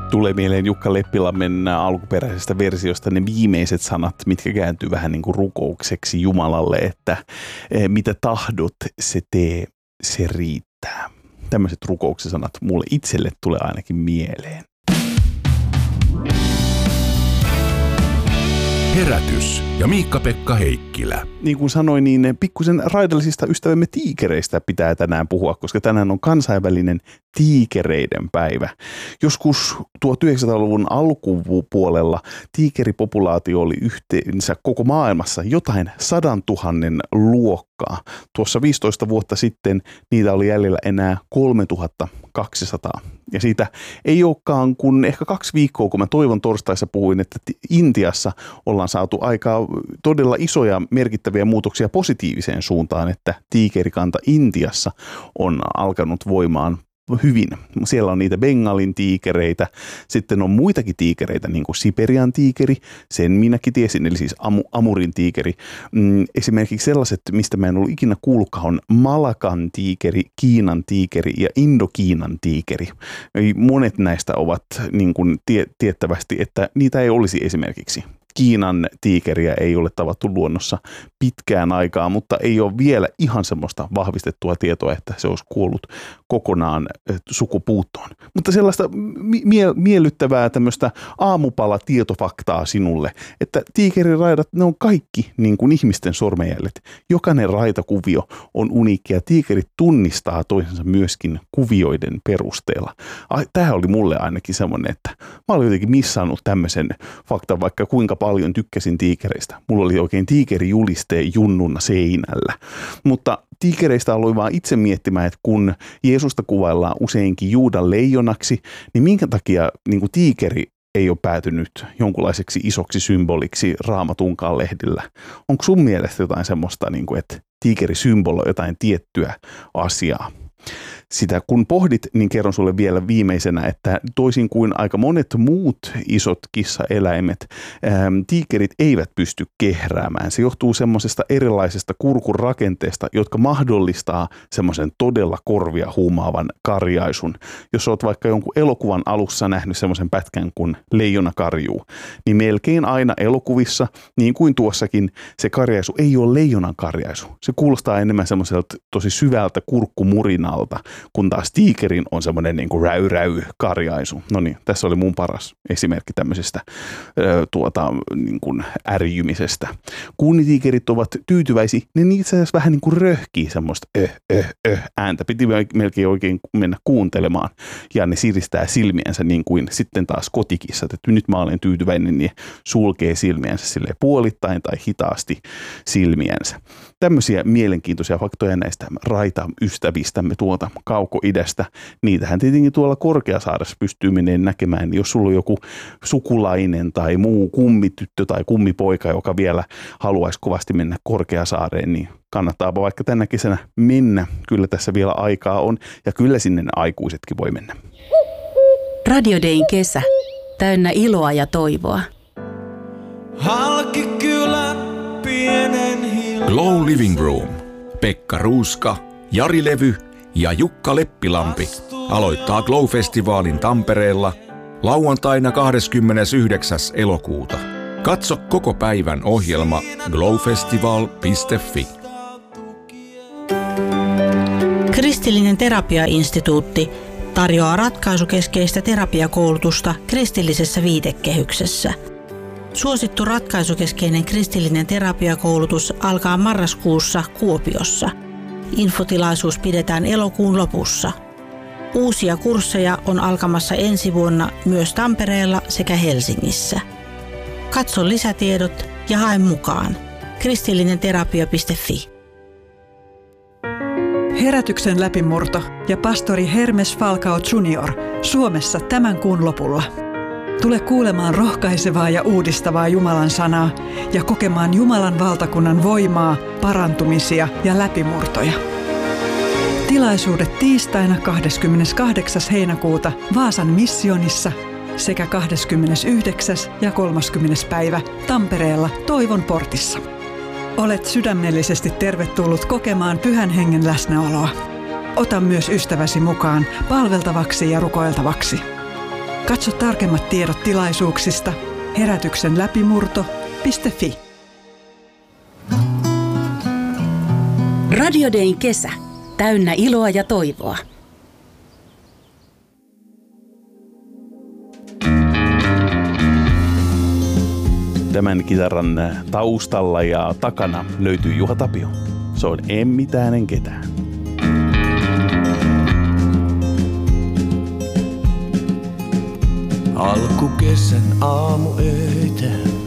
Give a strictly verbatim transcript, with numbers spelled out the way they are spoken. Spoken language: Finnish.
Tulee mieleen Jukka Leppilammen alkuperäisestä versiosta ne viimeiset sanat, mitkä kääntyy vähän niin kuin rukoukseksi Jumalalle, että mitä tahdot, se tee, se riittää. Tämmöiset rukouksen sanat mulle itselle tulee ainakin mieleen. Herätys ja Miikka-Pekka Heikkilä. Niin kuin sanoin, niin pikkusen raidallisista ystävämme tiikereistä pitää tänään puhua, koska tänään on kansainvälinen tiikereiden päivä. Joskus tuhatyhdeksänsataaluvun alkupuolella tiikeripopulaatio oli yhteensä koko maailmassa jotain sadan tuhannen luokkaa. Tuossa viisitoista vuotta sitten niitä oli jäljellä enää kolmetuhatta kaksisataa. Ja siitä ei olekaan kun ehkä kaksi viikkoa, kun mä Toivon torstaissa puhuin, että Intiassa ollaan saatu aikaa todella isoja merkittäviä muutoksia positiiviseen suuntaan, että tiikerikanta Intiassa on alkanut voimaan hyvin. Siellä on niitä Bengalin tiikereitä, sitten on muitakin tiikereitä, niin kuin Siperian tiikeri, sen minäkin tiesin, eli siis Am- Amurin tiikeri. Mm, esimerkiksi sellaiset, mistä mä en ollut ikinä kuullutkaan, on Malakan tiikeri, Kiinan tiikeri ja Indokiinan tiikeri. Monet näistä ovat niin kuin tie- tiettävästi, että niitä ei olisi esimerkiksi. Kiinan tiikeriä ei ole tavattu luonnossa pitkään aikaa, mutta ei ole vielä ihan semmoista vahvistettua tietoa, että se olisi kuollut kokonaan sukupuuttoon. Mutta sellaista mie- miellyttävää tämmöistä aamupala-tietofaktaa sinulle, että tiikeriraidat, ne on kaikki niin kuin ihmisten sormenjäljet. Jokainen raitakuvio on uniikki ja tiikerit tunnistaa toisensa myöskin kuvioiden perusteella. Tämä oli mulle ainakin semmoinen, että mä olin jotenkin missannut tämmöisen faktan, vaikka kuinka paljon tykkäsin tiikereistä. Mulla oli oikein tiikerijuliste junnuna seinällä. Mutta tiikereistä aloin vaan itse miettimään, että kun Jeesusta kuvaillaan useinkin Juudan leijonaksi, niin minkä takia niin kuin tiikeri ei ole päätynyt jonkunlaiseksi isoksi symboliksi Raamatun lehdillä? Onko sun mielestä jotain semmoista, niin kuin, että tiikeri symboloi jotain tiettyä asiaa? Sitä kun pohdit, niin kerron sulle vielä viimeisenä, että toisin kuin aika monet muut isot kissaeläimet, ää, tiikerit eivät pysty kehräämään. Se johtuu semmoisesta erilaisesta kurkun rakenteesta, jotka mahdollistaa semmoisen todella korvia huumaavan karjaisun. Jos olet vaikka jonkun elokuvan alussa nähnyt semmoisen pätkän kuin Leijona karjuu, niin melkein aina elokuvissa, niin kuin tuossakin, se karjaisu ei ole leijonan karjaisu. Se kuulostaa enemmän semmoiselta tosi syvältä kurkkumurinalta, kun taas tiikerin on semmoinen niin kuin räy-räy-karjaisu. No niin, tässä oli mun paras esimerkki tämmöisestä ö, tuota, niin kuin ärjymisestä. Kuunitiikerit ovat tyytyväisiä, niin itse asiassa vähän niin kuin röhkii semmoista öh, öh, öh ääntä. Piti melkein oikein mennä kuuntelemaan. Ja ne siristää silmiänsä niin kuin sitten taas kotikissat, että nyt mä olen tyytyväinen, niin sulkee silmiänsä silleen puolittain tai hitaasti silmiänsä. Tämmöisiä mielenkiintoisia faktoja näistä raita-ystävistämme tuolta kauko-idästä. Niitähän tietenkin tuolla Korkeasaaressa pystyy menemään näkemään. Jos sulla on joku sukulainen tai muu kummityttö tai kummipoika, joka vielä haluaisi kovasti mennä Korkeasaareen, niin kannattaapa vaikka tänä kesänä mennä. Kyllä tässä vielä aikaa on ja kyllä sinne aikuisetkin voi mennä. Radio Dayn kesä. Täynnä iloa ja toivoa. Halki kylä pienen hiljan. Glow Living Room. Pekka Ruuska, Jari Levy ja Jukka Leppilampi aloittaa Glow-festivaalin Tampereella lauantaina kahdeskymmenesyhdeksäs elokuuta. Katso koko päivän ohjelma glowfestival piste fi. Kristillinen terapiainstituutti tarjoaa ratkaisukeskeistä terapiakoulutusta kristillisessä viitekehyksessä. Suosittu ratkaisukeskeinen kristillinen terapiakoulutus alkaa marraskuussa Kuopiossa. Infotilaisuus pidetään elokuun lopussa. Uusia kursseja on alkamassa ensi vuonna myös Tampereella sekä Helsingissä. Katso lisätiedot ja hae mukaan. kristillinen terapia piste fi. Herätyksen läpimurto ja pastori Hermes Falcao junior Suomessa tämän kuun lopulla. Tule kuulemaan rohkaisevaa ja uudistavaa Jumalan sanaa ja kokemaan Jumalan valtakunnan voimaa, parantumisia ja läpimurtoja. Tilaisuudet tiistaina kahdeskymmeneskahdeksas heinäkuuta Vaasan missionissa sekä kahdeskymmenesyhdeksäs ja kolmaskymmenes päivä Tampereella Toivon portissa. Olet sydämellisesti tervetullut kokemaan Pyhän Hengen läsnäoloa. Ota myös ystäväsi mukaan palveltavaksi ja rukoiltavaksi. Katso tarkemmat tiedot tilaisuuksista herätyksen läpimurto piste fi. Radio Dayn kesä. Täynnä iloa ja toivoa. Tämän kitaran taustalla ja takana löytyy Juha Tapio. Se on En mitään en ketään. Alkukesän aamuöitä